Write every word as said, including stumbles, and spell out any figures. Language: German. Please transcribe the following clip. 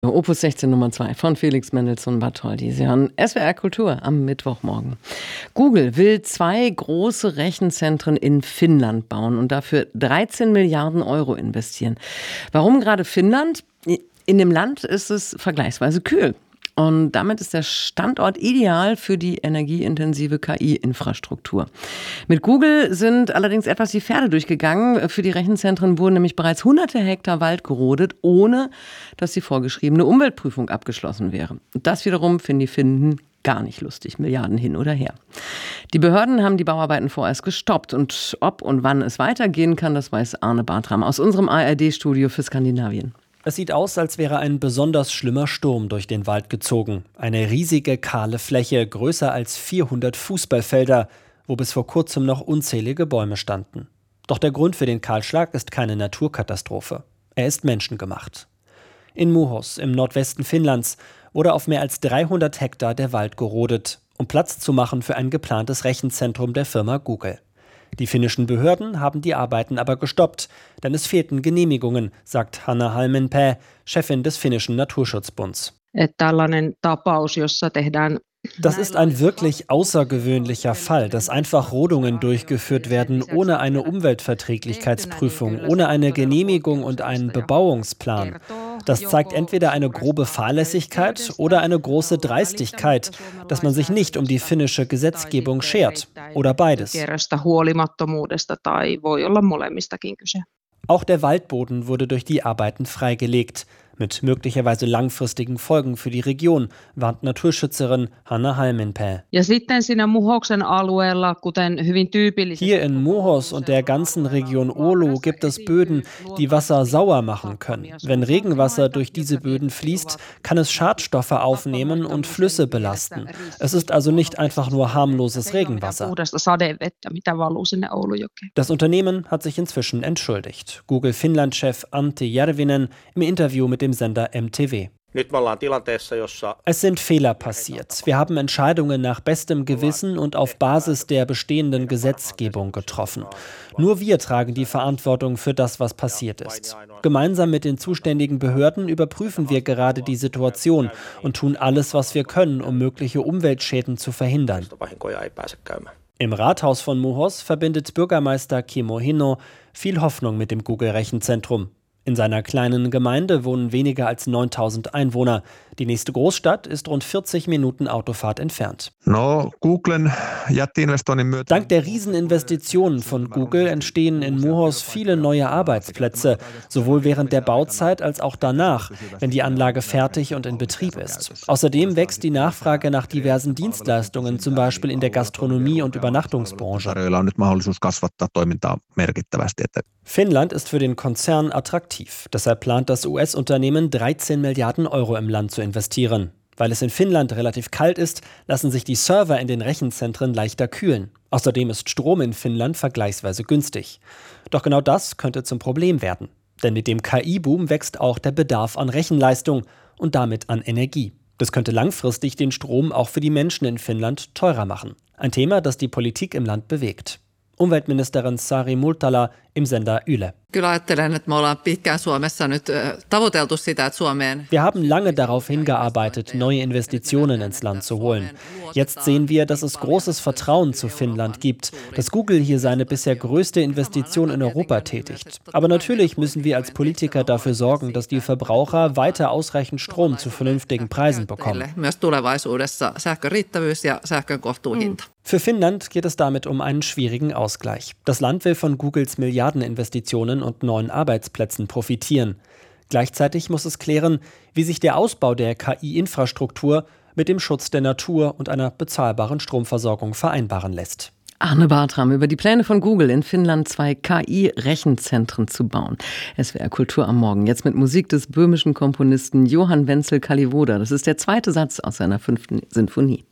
Opus sechzehn Nummer zwei von Felix Mendelssohn Bartholdy. Sie hören S W R Kultur am Mittwochmorgen. Google will zwei große Rechenzentren in Finnland bauen und dafür dreizehn Milliarden Euro investieren. Warum gerade Finnland? In dem Land ist es vergleichsweise kühl. Und damit ist der Standort ideal für die energieintensive K I-Infrastruktur. Mit Google sind allerdings etwas die Pferde durchgegangen. Für die Rechenzentren wurden nämlich bereits hunderte Hektar Wald gerodet, ohne dass die vorgeschriebene Umweltprüfung abgeschlossen wäre. Das wiederum finden die Finnen gar nicht lustig, Milliarden hin oder her. Die Behörden haben die Bauarbeiten vorerst gestoppt. Und ob und wann es weitergehen kann, das weiß Arne Bartram aus unserem A R D-Studio für Skandinavien. Es sieht aus, als wäre ein besonders schlimmer Sturm durch den Wald gezogen. Eine riesige kahle Fläche, größer als vierhundert Fußballfelder, wo bis vor kurzem noch unzählige Bäume standen. Doch der Grund für den Kahlschlag ist keine Naturkatastrophe. Er ist menschengemacht. In Muhos im Nordwesten Finnlands wurde auf mehr als dreihundert Hektar der Wald gerodet, um Platz zu machen für ein geplantes Rechenzentrum der Firma Google. Die finnischen Behörden haben die Arbeiten aber gestoppt, denn es fehlten Genehmigungen, sagt Hanna Halmenpää, Chefin des finnischen Naturschutzbunds. Das ist ein wirklich außergewöhnlicher Fall, dass einfach Rodungen durchgeführt werden, ohne eine Umweltverträglichkeitsprüfung, ohne eine Genehmigung und einen Bebauungsplan. Das zeigt entweder eine grobe Fahrlässigkeit oder eine große Dreistigkeit, dass man sich nicht um die finnische Gesetzgebung schert. Oder beides. Auch der Waldboden wurde durch die Arbeiten freigelegt. Mit möglicherweise langfristigen Folgen für die Region, warnt Naturschützerin Hanna Halmenpää. Hier in Muhos und der ganzen Region Oulu gibt es Böden, die Wasser sauer machen können. Wenn Regenwasser durch diese Böden fließt, kann es Schadstoffe aufnehmen und Flüsse belasten. Es ist also nicht einfach nur harmloses Regenwasser. Das Unternehmen hat sich inzwischen entschuldigt. Google-Finnland-Chef Antti Järvinen im Interview mit dem Sender M T V. Es sind Fehler passiert. Wir haben Entscheidungen nach bestem Gewissen und auf Basis der bestehenden Gesetzgebung getroffen. Nur wir tragen die Verantwortung für das, was passiert ist. Gemeinsam mit den zuständigen Behörden überprüfen wir gerade die Situation und tun alles, was wir können, um mögliche Umweltschäden zu verhindern. Im Rathaus von Muhos verbindet Bürgermeister Kimmo Hinno viel Hoffnung mit dem Google-Rechenzentrum. In seiner kleinen Gemeinde wohnen weniger als neuntausend Einwohner. Die nächste Großstadt ist rund vierzig Minuten Autofahrt entfernt. No, Googlen jättiinvestoinnin myötä. Dank der Rieseninvestitionen von Google entstehen in Muhos viele neue Arbeitsplätze, sowohl während der Bauzeit als auch danach, wenn die Anlage fertig und in Betrieb ist. Außerdem wächst die Nachfrage nach diversen Dienstleistungen, zum Beispiel in der Gastronomie und Übernachtungsbranche. Finnland ist für den Konzern attraktiv. Deshalb plant das U S-Unternehmen dreizehn Milliarden Euro im Land zu investieren. Weil es in Finnland relativ kalt ist, lassen sich die Server in den Rechenzentren leichter kühlen. Außerdem ist Strom in Finnland vergleichsweise günstig. Doch genau das könnte zum Problem werden. Denn mit dem K I-Boom wächst auch der Bedarf an Rechenleistung und damit an Energie. Das könnte langfristig den Strom auch für die Menschen in Finnland teurer machen. Ein Thema, das die Politik im Land bewegt. Umweltministerin Sari Multala im Sender Yle. Wir haben lange darauf hingearbeitet, neue Investitionen ins Land zu holen. Jetzt sehen wir, dass es großes Vertrauen zu Finnland gibt, dass Google hier seine bisher größte Investition in Europa tätigt. Aber natürlich müssen wir als Politiker dafür sorgen, dass die Verbraucher weiter ausreichend Strom zu vernünftigen Preisen bekommen. Für Finnland geht es damit um einen schwierigen Ausgleich. Das Land will von Googles Milliardeninvestitionen und neuen Arbeitsplätzen profitieren. Gleichzeitig muss es klären, wie sich der Ausbau der K I-Infrastruktur mit dem Schutz der Natur und einer bezahlbaren Stromversorgung vereinbaren lässt. Arne Bartram über die Pläne von Google in Finnland zwei K I-Rechenzentren zu bauen. S W R Kultur am Morgen. Jetzt mit Musik des böhmischen Komponisten Johann Wenzel Kalivoda. Das ist der zweite Satz aus seiner fünften Sinfonie.